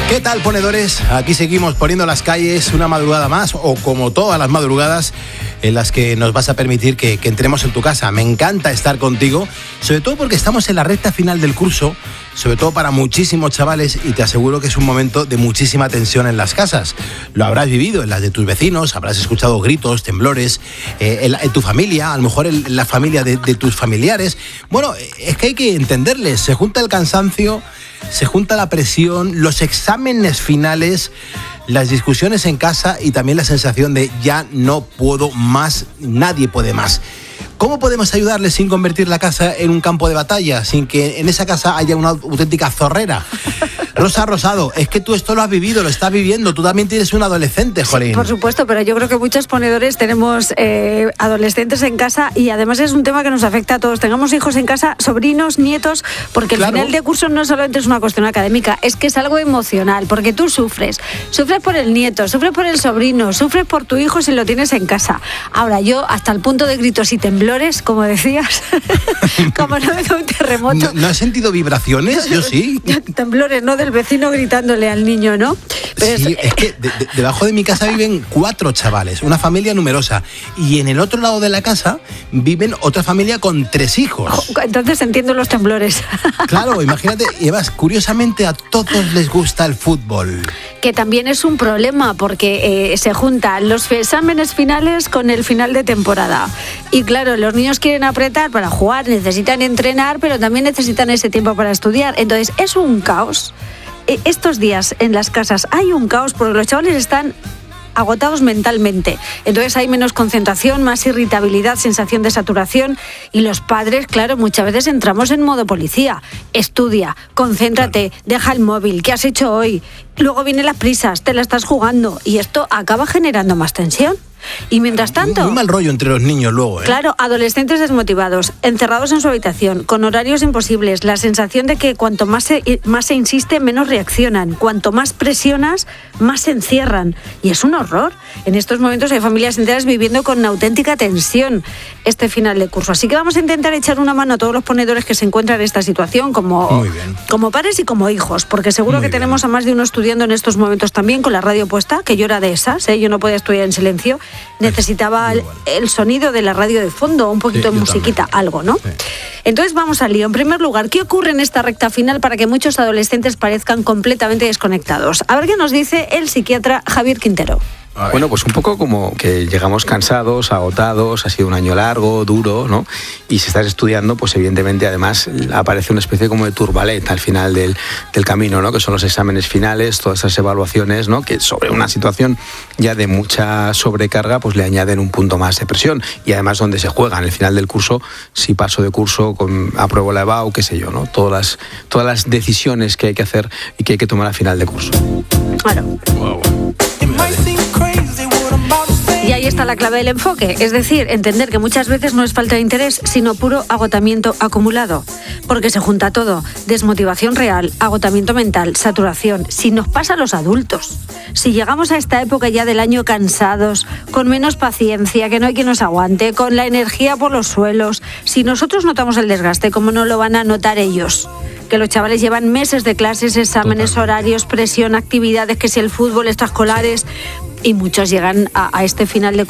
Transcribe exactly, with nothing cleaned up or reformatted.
¿Qué tal, ponedores? Aquí seguimos poniendo las calles una madrugada más, o como todas las madrugadas en las que nos vas a permitir que, que entremos en tu casa. Me encanta estar contigo, sobre todo porque estamos en la recta final del curso, sobre todo para muchísimos chavales, y te aseguro que es un momento de muchísima tensión en las casas. Lo habrás vivido en las de tus vecinos, habrás escuchado gritos, temblores, eh, en, la, en tu familia, a lo mejor en, en la familia de, de tus familiares. Bueno, es que hay que entenderles, se junta el cansancio, se junta la presión, los exámenes finales, las discusiones en casa y también la sensación de ya no puedo más, nadie puede más. ¿Cómo podemos ayudarles sin convertir la casa en un campo de batalla, sin que en esa casa haya una auténtica zorrera? Rosa Rosado, es que tú esto lo has vivido, lo estás viviendo, tú también tienes un adolescente, jolín. Sí, por supuesto, pero yo creo que muchos ponedores tenemos eh, adolescentes en casa, y además es un tema que nos afecta a todos. Tengamos hijos en casa, sobrinos, nietos, porque claro, el final de curso no solamente es una cuestión académica, es que es algo emocional, porque tú sufres, sufres por el nieto, sufres por el sobrino, sufres por tu hijo si lo tienes en casa. Ahora, yo hasta el punto de gritos y temblores, como decías, como no me da un terremoto. ¿No, ¿No has sentido vibraciones? Yo sí. Temblores, no del vecino gritándole al niño, ¿no? Pero sí, es, es que de, de, debajo de mi casa viven cuatro chavales, una familia numerosa, y en el otro lado de la casa viven otra familia con tres hijos. Entonces entiendo los temblores. Claro, imagínate, y además, curiosamente a todos les gusta el fútbol. Que también es un problema, porque eh, se juntan los exámenes finales con el final de temporada. Y claro, los niños quieren apretar para jugar, necesitan entrenar, pero también necesitan ese tiempo para estudiar. Entonces, es un caos. Estos días en las casas hay un caos porque los chavales están agotados mentalmente. Entonces hay menos concentración, más irritabilidad, sensación de saturación, y los padres, claro, muchas veces entramos en modo policía. Estudia, concéntrate, claro. Deja el móvil, ¿qué has hecho hoy? Luego vienen las prisas, te la estás jugando, y esto acaba generando más tensión. Y mientras tanto... Muy mal rollo entre los niños luego, ¿eh? Claro, adolescentes desmotivados, encerrados en su habitación, con horarios imposibles, la sensación de que cuanto más se, más se insiste, menos reaccionan. Cuanto más presionas, más se encierran. Y es un horror. En estos momentos hay familias enteras viviendo con una auténtica tensión este final de curso. Así que vamos a intentar echar una mano a todos los ponedores que se encuentran en esta situación, como, como padres y como hijos, porque seguro Muy que bien. tenemos a más de uno estudiando en estos momentos también con la radio puesta, que yo era de esas, ¿eh? Yo no podía estudiar en silencio. Necesitaba el, el sonido de la radio de fondo, un poquito sí, de musiquita, también. algo, ¿no? Sí. Entonces vamos al lío. En primer lugar, ¿qué ocurre en esta recta final para que muchos adolescentes parezcan completamente desconectados? A ver qué nos dice el psiquiatra Javier Quintero. Bueno, pues un poco como que llegamos cansados, agotados, ha sido un año largo, duro, ¿no? Y si estás estudiando, pues evidentemente además aparece una especie como de turbalet al final del, del camino, ¿no? Que son los exámenes finales, todas esas evaluaciones, ¿no? Que sobre una situación ya de mucha sobrecarga, pues le añaden un punto más de presión. Y además donde se juega en el final del curso, si paso de curso, con, apruebo la EBAU, qué sé yo, ¿no? Todas las, todas las decisiones que hay que hacer y que hay que tomar al final de curso. Claro. Wow. Y ahí está la clave del enfoque, es decir, entender que muchas veces no es falta de interés, sino puro agotamiento acumulado, porque se junta todo: desmotivación real, agotamiento mental, saturación. Si nos pasa a los adultos, si llegamos a esta época ya del año cansados, con menos paciencia, que no hay quien nos aguante, con la energía por los suelos, si nosotros notamos el desgaste, ¿cómo no lo van a notar ellos? Que los chavales llevan meses de clases, exámenes, Totalmente. horarios, presión, actividades, que si el fútbol, extraescolares, y muchos llegan a, a este final de